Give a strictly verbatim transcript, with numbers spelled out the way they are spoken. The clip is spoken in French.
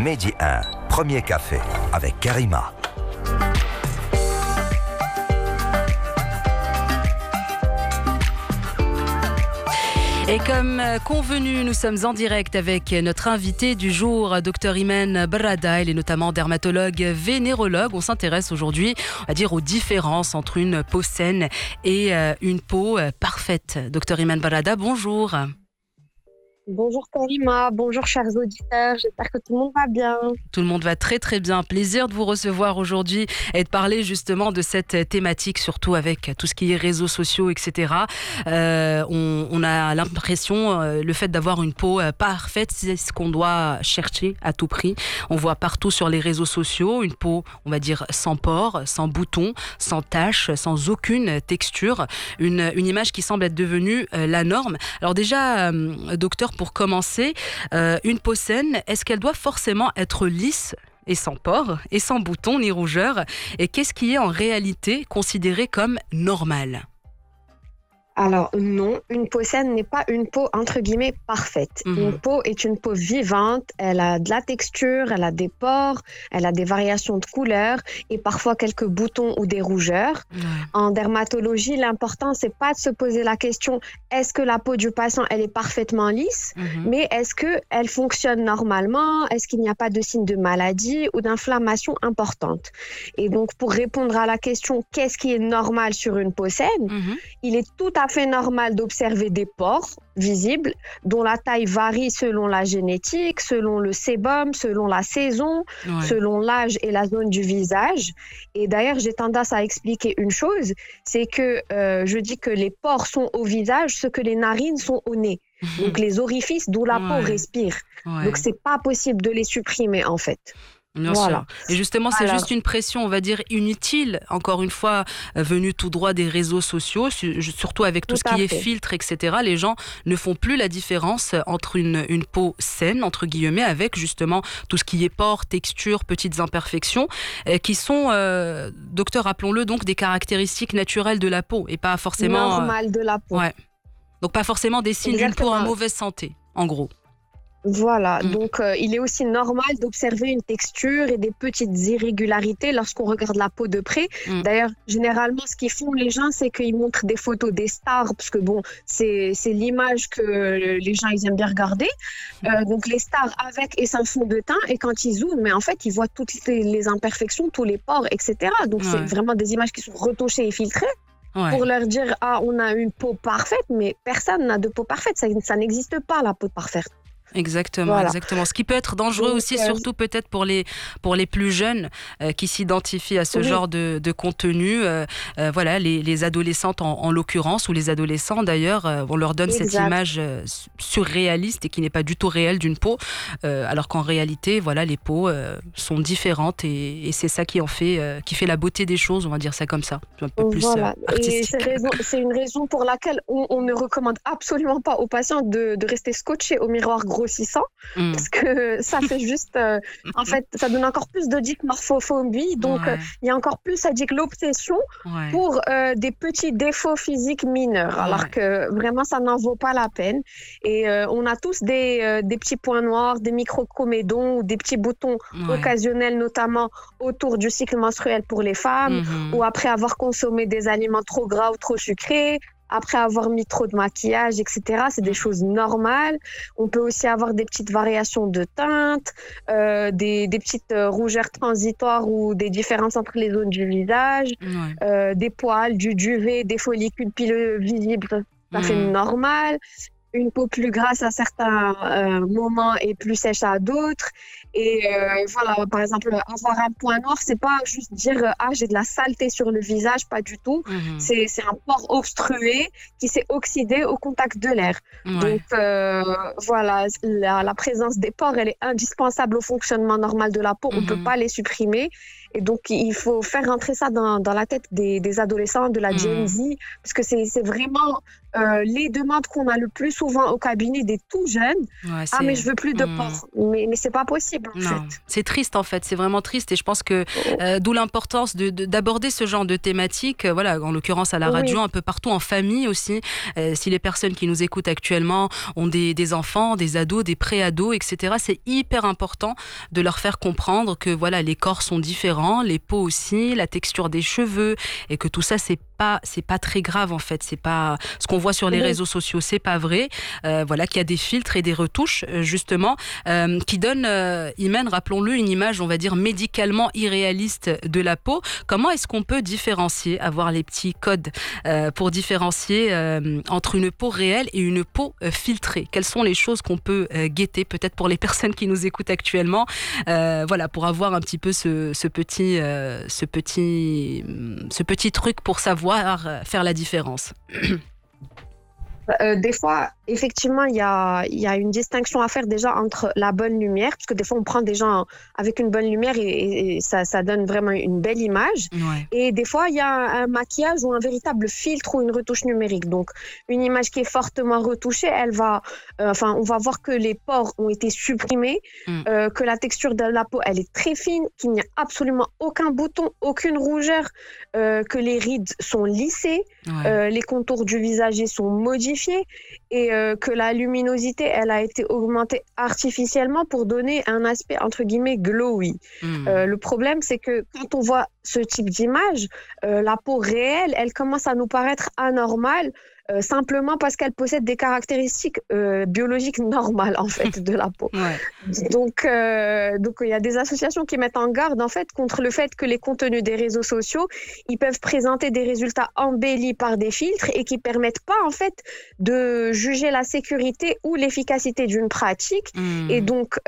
Medi un, premier café avec Karima. Et comme convenu, nous sommes en direct avec notre invité du jour, Dr Imen Barrada. Il est notamment dermatologue vénérologue. On s'intéresse aujourd'hui, on va dire, aux différences entre une peau saine et une peau parfaite. Dr Imen Barrada, bonjour. Bonjour Karima, bonjour chers auditeurs, j'espère que tout le monde va bien. Tout le monde va très très bien, plaisir de vous recevoir aujourd'hui et de parler justement de cette thématique, surtout avec tout ce qui est réseaux sociaux, et cetera. Euh, on, on a l'impression, euh, le fait d'avoir une peau euh, parfaite, c'est ce qu'on doit chercher à tout prix. On voit partout sur les réseaux sociaux une peau, on va dire, sans pores, sans boutons, sans taches, sans aucune texture, une, une image qui semble être devenue euh, la norme. Alors déjà, euh, docteur, pour commencer, euh, une peau saine, est-ce qu'elle doit forcément être lisse et sans pores, et sans boutons ni rougeurs? Et qu'est-ce qui est en réalité considéré comme normal? Alors non, une peau saine n'est pas une peau entre guillemets parfaite. Mmh. Une peau est une peau vivante, elle a de la texture, elle a des pores, elle a des variations de couleurs et parfois quelques boutons ou des rougeurs. Mmh. En dermatologie, l'important c'est pas de se poser la question est-ce que la peau du patient elle est parfaitement lisse, mmh. mais est-ce que elle fonctionne normalement, est-ce qu'il n'y a pas de signes de maladie ou d'inflammation importante. Et donc pour répondre à la question qu'est-ce qui est normal sur une peau saine, mmh. il est tout à fait normal d'observer des pores visibles dont la taille varie selon la génétique, selon le sébum, selon la saison, ouais. selon l'âge et la zone du visage. Et d'ailleurs, j'ai tendance à expliquer une chose, c'est que euh, je dis que les pores sont au visage ce que les narines sont au nez. Donc les orifices d'où la ouais. peau respire. Ouais. Donc c'est pas possible de les supprimer en fait. Bien voilà. sûr. Et justement, c'est Alors, juste une pression, on va dire, inutile, encore une fois, euh, venue tout droit des réseaux sociaux, su- surtout avec tout, tout ce qui est fait. filtre, et cetera. Les gens ne font plus la différence entre une, une peau saine, entre guillemets, avec justement tout ce qui est pores, textures, petites imperfections, euh, qui sont, euh, docteur, rappelons-le, donc des caractéristiques naturelles de la peau, et pas forcément... Normales de la peau. Ouais. Donc pas forcément des signes Exactement. d'une peau en mauvaise santé, en gros. Voilà, mmh. donc euh, il est aussi normal d'observer une texture et des petites irrégularités lorsqu'on regarde la peau de près. Mmh. D'ailleurs, généralement, ce qu'ils font les gens, c'est qu'ils montrent des photos des stars, parce que bon, c'est, c'est l'image que les gens ils aiment bien regarder. Mmh. Euh, donc les stars avec et sans fond de teint, et quand ils zooment, mais en fait, ils voient toutes les, les imperfections, tous les pores, et cetera. Donc ouais. c'est vraiment des images qui sont retouchées et filtrées. Ouais. Pour leur dire, ah, on a une peau parfaite, mais personne n'a de peau parfaite, ça, ça n'existe pas la peau parfaite. Exactement, voilà. exactement. Ce qui peut être dangereux Donc, aussi, euh... surtout peut-être pour les, pour les plus jeunes euh, qui s'identifient à ce oui. genre de, de contenu. Euh, euh, voilà, les, les adolescentes en, en l'occurrence, ou les adolescents d'ailleurs, euh, on leur donne exact. cette image euh, surréaliste et qui n'est pas du tout réelle d'une peau, euh, alors qu'en réalité, voilà, les peaux euh, sont différentes et, et c'est ça qui en fait, euh, qui fait la beauté des choses, on va dire ça comme ça, un peu plus voilà. euh, artistique. Et c'est, raison, c'est une raison pour laquelle on, on ne recommande absolument pas aux patients de, de rester scotchés au miroir grossissant, mmh. parce que ça fait juste, euh, en fait, ça donne encore plus de dysmorphophobie, donc il ouais. euh, y a encore plus, ça dit que l'obsession ouais. pour euh, des petits défauts physiques mineurs, ouais. alors que vraiment ça n'en vaut pas la peine. Et euh, on a tous des, euh, des petits points noirs, des microcomédons, ou des petits boutons ouais. occasionnels, notamment autour du cycle menstruel pour les femmes, mmh. ou après avoir consommé des aliments trop gras ou trop sucrés, après avoir mis trop de maquillage, et cetera. C'est des choses normales. On peut aussi avoir des petites variations de teinte, euh, des, des petites euh, rougeurs transitoires ou des différences entre les zones du visage, ouais. euh, des poils, du duvet, des follicules pileux visibles, ça mmh. fait normal. Une peau plus grasse à certains euh, moments et plus sèche à d'autres. Et euh, voilà, par exemple, avoir un point noir, c'est pas juste dire « Ah, j'ai de la saleté sur le visage », pas du tout. Mmh. C'est, c'est un pore obstrué qui s'est oxydé au contact de l'air. Ouais. Donc, euh, voilà, la, la présence des pores, elle est indispensable au fonctionnement normal de la peau. Mmh. On ne peut pas les supprimer. Et donc, il faut faire rentrer ça dans, dans la tête des, des adolescents, de la Mmh. Gen Z, parce que c'est, c'est vraiment euh, les demandes qu'on a le plus souvent au cabinet des tout jeunes. Ouais, Ah, mais c'est... je veux plus de Mmh. porc. Mais, mais c'est pas possible, en Non, fait. c'est triste en fait, c'est vraiment triste et je pense que Oh, euh, d'où l'importance de, de- d'aborder ce genre de thématique, euh, voilà, en l'occurrence à la radio, oui, un peu partout en famille aussi. Euh, si les personnes qui nous écoutent actuellement ont des, des enfants, des ados, des pré-ados, et cetera, c'est hyper important de leur faire comprendre que voilà, les corps sont différents, les peaux aussi, la texture des cheveux et que tout ça c'est pas c'est pas très grave en fait, c'est pas ce qu'on voit sur les oui. réseaux sociaux, c'est pas vrai. Euh, voilà, qu'il y a des filtres et des retouches euh, justement euh, qui donne, euh, Imen, rappelons-le, une image, on va dire, médicalement irréaliste de la peau. Comment est-ce qu'on peut différencier, avoir les petits codes euh, pour différencier euh, entre une peau réelle et une peau euh, filtrée? Quelles sont les choses qu'on peut euh, guetter, peut-être pour les personnes qui nous écoutent actuellement, euh, voilà, pour avoir un petit peu ce, ce petit, euh, ce petit, ce petit truc pour savoir euh, faire la différence. Euh, des fois, effectivement, il y a, il y a une distinction à faire déjà entre la bonne lumière, parce que des fois, on prend des gens avec une bonne lumière et, et- et ça, ça donne vraiment une belle image. Ouais. Et des fois, il y a un, un maquillage ou un véritable filtre ou une retouche numérique. Donc, une image qui est fortement retouchée, elle va, euh, enfin, on va voir que les pores ont été supprimés, Mm. euh, que la texture de la peau, elle est très fine, qu'il n'y a absolument aucun bouton, aucune rougeur, euh, que les rides sont lissées, Ouais. euh, les contours du visage ils sont modifiés et euh, que la luminosité, elle a été augmentée artificiellement pour donner un aspect entre guillemets glowy. Mm. Euh, le problème, c'est que quand on voit ce type d'image, euh, la peau réelle, elle commence à nous paraître anormale. euh, simplement parce qu'elle possède des caractéristiques euh, biologiques normales en fait de la peau. Ouais. Donc, euh, donc il y a des associations qui mettent en garde en fait contre le fait que les contenus des réseaux sociaux, ils peuvent présenter des résultats embellis par des filtres et qui permettent pas en fait de juger la sécurité ou l'efficacité d'une pratique. Mm. Et donc